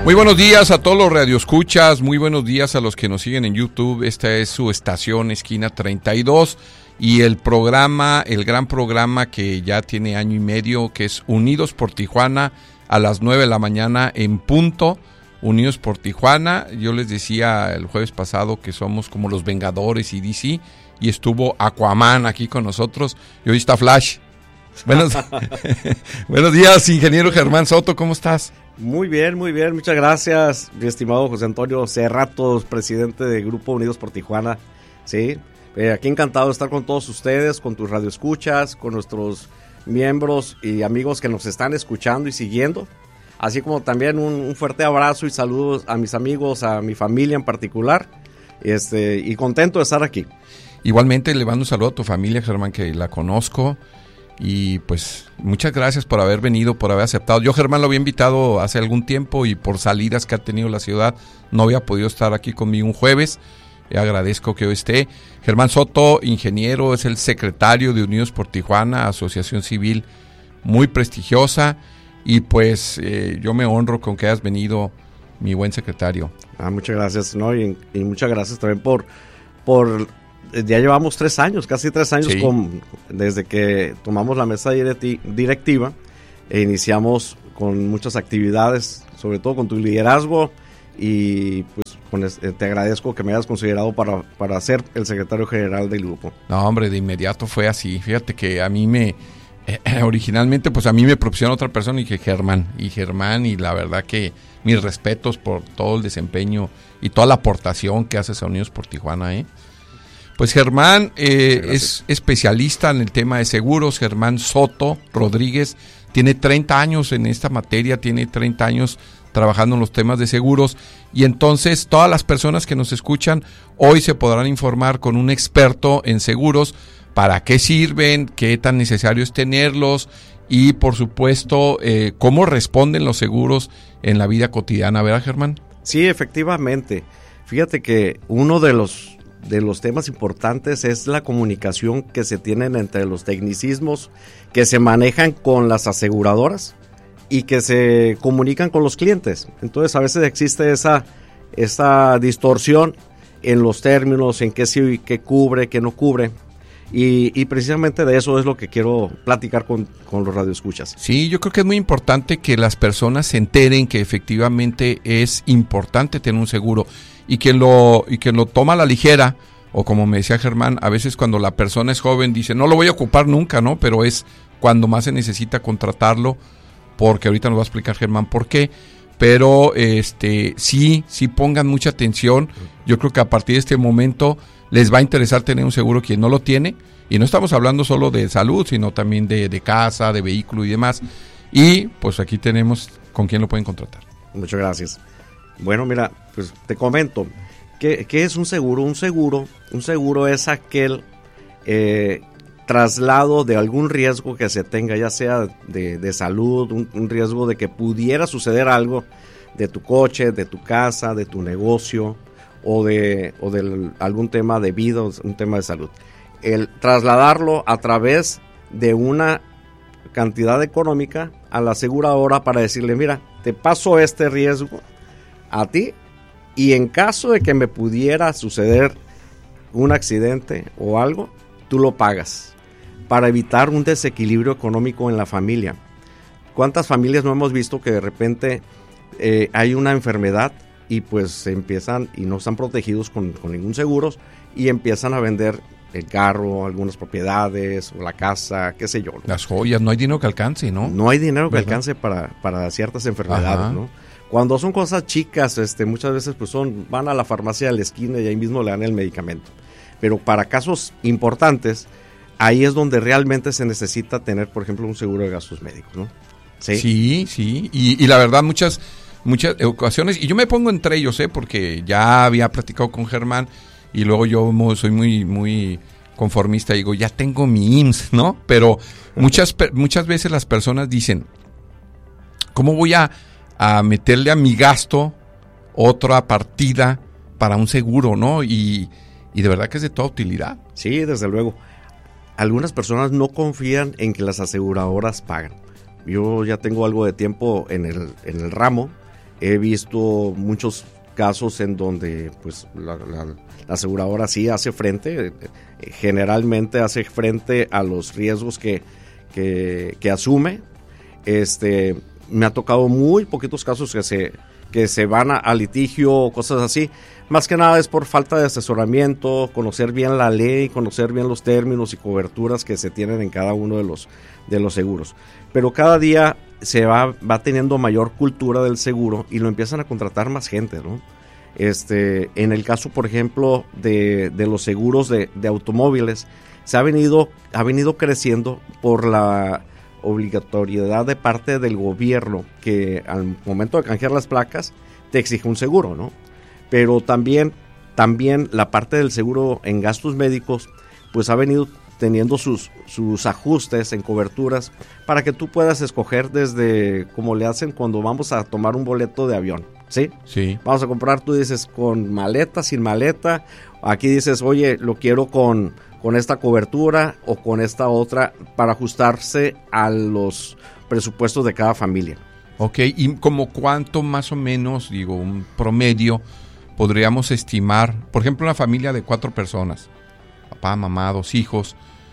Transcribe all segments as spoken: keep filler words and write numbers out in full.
Muy buenos días a todos los radioescuchas, muy buenos días a los que nos siguen en YouTube. Esta es su estación Esquina treinta y dos y el programa, el gran programa que ya tiene año y medio, que es Unidos por Tijuana, a las nueve de la mañana en punto. Unidos por Tijuana. Yo les decía el jueves pasado que somos como los Vengadores y D C, y estuvo Aquaman aquí con nosotros, y hoy está Flash. Buenos, buenos días, ingeniero Germán Soto, ¿cómo estás? Muy bien, muy bien, muchas gracias, mi estimado José Antonio Cerratos, presidente del Grupo Unidos por Tijuana. Sí, eh, aquí encantado de estar con todos ustedes, con tus radioescuchas, con nuestros miembros y amigos que nos están escuchando y siguiendo, así como también un, un fuerte abrazo y saludos a mis amigos, a mi familia en particular, este, y contento de estar aquí. Igualmente le mando un saludo a tu familia, Germán, que la conozco. Y pues muchas gracias por haber venido, por haber aceptado. Yo Germán lo había invitado hace algún tiempo y por salidas que ha tenido la ciudad no había podido estar aquí conmigo un jueves. Le agradezco que hoy esté. Germán Soto, ingeniero, es el secretario de Unidos por Tijuana, asociación civil muy prestigiosa, y pues eh, yo me honro con que hayas venido, mi buen secretario. Ah, muchas gracias, ¿no? y, y muchas gracias también por... por ya llevamos tres años, casi tres años sí. con, desde que tomamos la mesa direti- directiva e iniciamos con muchas actividades, sobre todo con tu liderazgo, y pues con es, te agradezco que me hayas considerado para, para ser el secretario general del grupo. No, hombre, de inmediato fue así. Fíjate que a mí me, eh, originalmente pues a mí me propuso otra persona y que Germán, y Germán, y la verdad que mis respetos por todo el desempeño y toda la aportación que haces a Unidos por Tijuana, ¿eh? Pues Germán eh, es especialista en el tema de seguros. Germán Soto Rodríguez tiene treinta años en esta materia, tiene treinta años trabajando en los temas de seguros, y entonces todas las personas que nos escuchan hoy se podrán informar con un experto en seguros, para qué sirven, qué tan necesario es tenerlos y por supuesto eh, cómo responden los seguros en la vida cotidiana, ¿verdad, Germán? Sí, efectivamente. Fíjate que uno de los de los temas importantes es la comunicación que se tienen entre los tecnicismos que se manejan con las aseguradoras y que se comunican con los clientes. Entonces a veces existe esa, esa distorsión en los términos, en qué sí, qué cubre, qué no cubre. Y, y precisamente de eso es lo que quiero platicar con, con los radioescuchas. Sí, yo creo que es muy importante que las personas se enteren que efectivamente es importante tener un seguro, y quien lo, y quien lo toma a la ligera, o como me decía Germán, a veces cuando la persona es joven dice, no lo voy a ocupar nunca, ¿no? Pero es cuando más se necesita contratarlo, porque ahorita nos va a explicar Germán por qué. Pero este sí, sí pongan mucha atención. Yo creo que a partir de este momento les va a interesar tener un seguro quien no lo tiene, y no estamos hablando solo de salud, sino también de, de casa, de vehículo y demás. Y pues aquí tenemos con quién lo pueden contratar. Muchas gracias. Bueno, mira, pues te comento, ¿qué, qué es un seguro? Un seguro, un seguro es aquel eh, traslado de algún riesgo que se tenga, ya sea de, de salud, un, un riesgo de que pudiera suceder algo de tu coche, de tu casa, de tu negocio, o de, o de algún tema de vida, un tema de salud. El trasladarlo a través de una cantidad económica a la aseguradora para decirle, mira, te paso este riesgo a ti, y en caso de que me pudiera suceder un accidente o algo, tú lo pagas, para evitar un desequilibrio económico en la familia. ¿Cuántas familias no hemos visto que de repente eh, hay una enfermedad y pues se empiezan y no están protegidos con, con ningún seguro, y empiezan a vender el carro, algunas propiedades, o la casa, qué sé yo, ¿no? Las joyas, no hay dinero que alcance, ¿no? No hay dinero que ¿verdad? alcance para, para ciertas enfermedades, Ajá. ¿no? Cuando son cosas chicas, este, muchas veces pues son, van a la farmacia de la esquina y ahí mismo le dan el medicamento. Pero para casos importantes, ahí es donde realmente se necesita tener, por ejemplo, un seguro de gastos médicos, ¿no? Sí, sí, sí. Y, y la verdad, muchas, muchas ocasiones, y yo me pongo entre ellos, ¿eh? Porque ya había platicado con Germán, y luego yo soy muy, muy conformista, y digo, ya tengo mi I M S S, ¿no? Pero muchas, muchas veces las personas dicen, ¿cómo voy a, a meterle a mi gasto otra partida para un seguro, ¿no? Y, y de verdad que es de toda utilidad. Sí, desde luego. Algunas personas no confían en que las aseguradoras pagan. Yo ya tengo algo de tiempo en el, en el ramo, he visto muchos casos en donde pues la, la, la aseguradora sí hace frente, generalmente hace frente a los riesgos que, que, que asume. Este, me ha tocado muy poquitos casos que se, que se van a, a litigio o cosas así. Más que nada es por falta de asesoramiento, conocer bien la ley, conocer bien los términos y coberturas que se tienen en cada uno de los, de los seguros. Pero cada día se va, va teniendo mayor cultura del seguro y lo empiezan a contratar más gente, ¿no? Este, en el caso, por ejemplo, de, de los seguros de, de automóviles, se ha venido, ha venido creciendo por la obligatoriedad de parte del gobierno que al momento de canjear las placas te exige un seguro, ¿no? Pero también, también la parte del seguro en gastos médicos pues ha venido teniendo sus, sus ajustes en coberturas para que tú puedas escoger desde como le hacen cuando vamos a tomar un boleto de avión, ¿sí? Sí. Vamos a comprar, tú dices con maleta, sin maleta, aquí dices, oye, lo quiero con, con esta cobertura o con esta otra para ajustarse a los presupuestos de cada familia. Ok, ¿y como cuánto más o menos, digo, un promedio podríamos estimar, por ejemplo, una familia de cuatro personas, papá, mamá, dos hijos,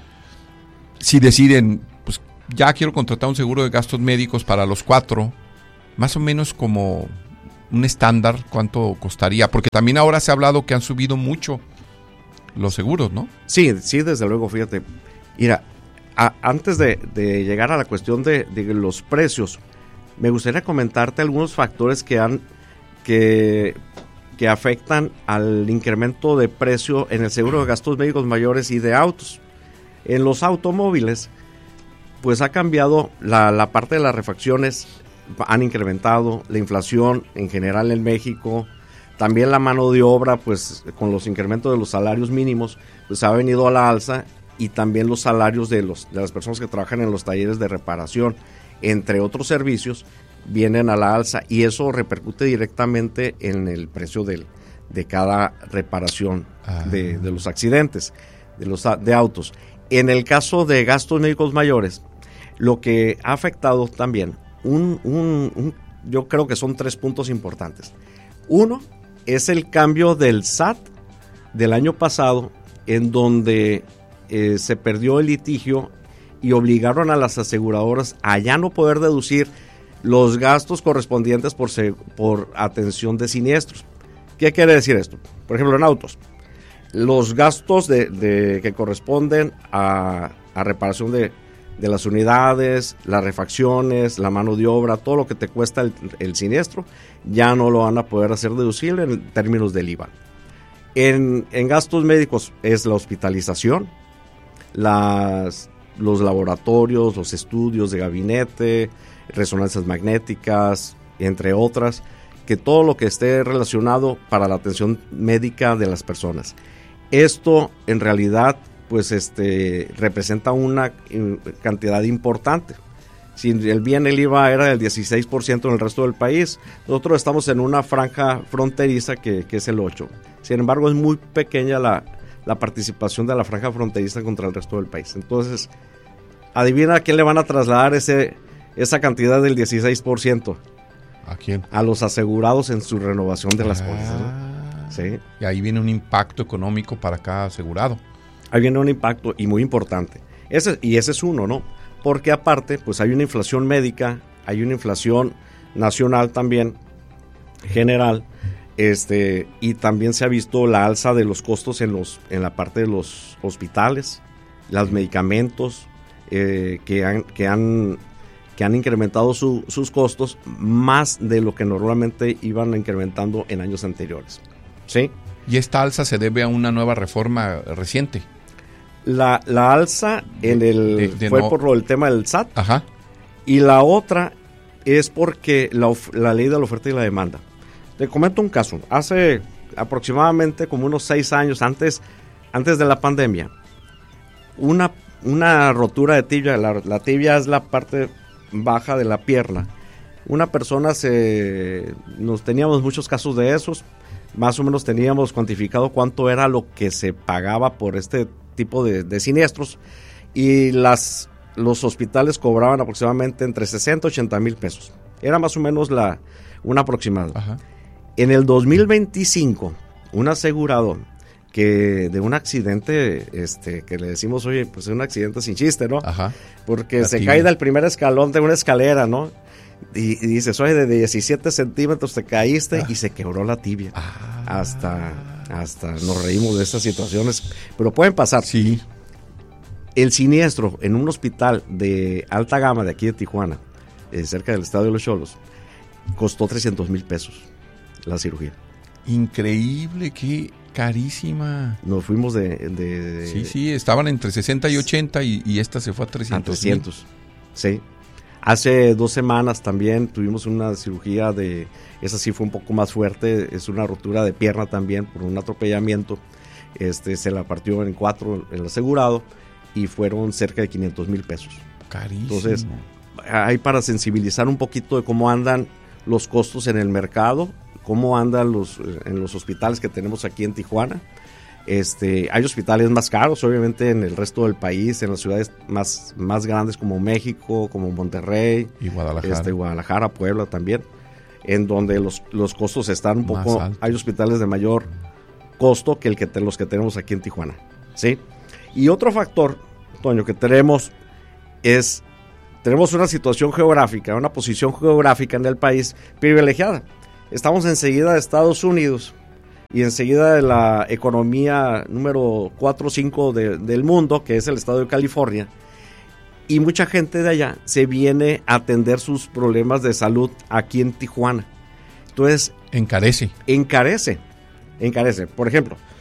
si deciden, pues ya quiero contratar un seguro de gastos médicos para los cuatro, más o menos como un estándar, ¿cuánto costaría? Porque también ahora se ha hablado que han subido mucho los seguros, ¿no? Sí, sí, desde luego, fíjate. Mira, a, antes de, de llegar a la cuestión de, de los precios, me gustaría comentarte algunos factores que han que que afectan al incremento de precio en el seguro de gastos médicos mayores y de autos. En los automóviles, pues ha cambiado la, la parte de las refacciones, han incrementado, la inflación en general en México, también la mano de obra, pues con los incrementos de los salarios mínimos, pues ha venido a la alza, y también los salarios de, los, de las personas que trabajan en los talleres de reparación, entre otros servicios, vienen a la alza, y eso repercute directamente en el precio del, de cada reparación ah. de, de los accidentes de los de autos. En el caso de gastos médicos mayores, lo que ha afectado también, un, un, un, yo creo que son tres puntos importantes. Uno es el cambio del S A T del año pasado, en donde eh, se perdió el litigio y obligaron a las aseguradoras a ya no poder deducir los gastos correspondientes por, se, por atención de siniestros. ¿Qué quiere decir esto? Por ejemplo, en autos, los gastos de, de, que corresponden a, a reparación de, de las unidades, las refacciones, la mano de obra, todo lo que te cuesta el, el siniestro, ya no lo van a poder hacer deducible en términos del I V A. En, en gastos médicos es la hospitalización, las, los laboratorios, los estudios de gabinete, resonancias magnéticas, entre otras, que todo lo que esté relacionado para la atención médica de las personas. Esto en realidad pues este representa una cantidad importante. Si el bien el I V A era del dieciséis por ciento en el resto del país, nosotros estamos en una franja fronteriza que, que es el ocho por ciento. Sin embargo, es muy pequeña la, la participación de la franja fronteriza contra el resto del país. Entonces, adivina a quién le van a trasladar ese esa cantidad del dieciséis por ciento. ¿A quién? A los asegurados en su renovación de las ah, pólizas, ¿no? Sí. Y ahí viene un impacto económico para cada asegurado. Ahí viene un impacto y muy importante. Ese, y ese es uno, ¿no? Porque aparte, pues hay una inflación médica, hay una inflación nacional también, general, este, y también se ha visto la alza de los costos en los, en la parte de los hospitales, los medicamentos, eh, que han, que han que han incrementado su, sus costos más de lo que normalmente iban incrementando en años anteriores. ¿Sí? ¿Y esta alza se debe a una nueva reforma reciente? La, la alza en el de, de fue no... por el tema del S A T. Ajá. Y la otra es porque la, la ley de la oferta y la demanda. Te comento un caso. Hace aproximadamente como unos seis años antes, antes de la pandemia, una, una rotura de tibia, la, la tibia es la parte baja de la pierna. Una persona se nos teníamos muchos casos de esos, más o menos teníamos cuantificado cuánto era lo que se pagaba por este tipo de, de siniestros, y las los hospitales cobraban aproximadamente entre sesenta y ochenta mil pesos. Era más o menos la, un aproximado. Ajá. En el dos mil veinticinco, un asegurado que de un accidente, este, que le decimos, oye, pues es un accidente sin chiste, ¿no? Ajá. Porque La se tibia. cae del primer escalón de una escalera, ¿no? Y, y dices, oye, de diecisiete centímetros te caíste, ah. y se quebró la tibia. Ah. Hasta, hasta nos reímos de estas situaciones, pero pueden pasar. Sí. El siniestro en un hospital de alta gama de aquí de Tijuana, eh, cerca del Estadio de los Xolos, costó trescientos mil pesos la cirugía. Increíble, qué carísima. Nos fuimos de... de, de sí, sí, estaban entre sesenta y ochenta y, y esta se fue a trescientos. A trescientos, sí. Hace dos semanas también tuvimos una cirugía de... Esa sí fue un poco más fuerte, es una rotura de pierna también por un atropellamiento. Este, se la partió en cuatro el asegurado y fueron cerca de quinientos mil pesos. Carísimo. Entonces, hay para sensibilizar un poquito de cómo andan los costos en el mercado, cómo andan los en los hospitales que tenemos aquí en Tijuana. Este, hay hospitales más caros, obviamente, en el resto del país, en las ciudades más, más grandes como México, como Monterrey, y Guadalajara, este, Guadalajara, Puebla también, en donde los, los costos están un más poco, altos. Hay hospitales de mayor costo que el que te, los que tenemos aquí en Tijuana, ¿sí? Y otro factor, Toño, que tenemos es, tenemos una situación geográfica, una posición geográfica en el país privilegiada. Estamos enseguida de Estados Unidos y enseguida de la economía número cuatro o cinco de, del mundo, que es el estado de California, y mucha gente de allá se viene a atender sus problemas de salud aquí en Tijuana. Entonces, encarece. Encarece, encarece. Por ejemplo,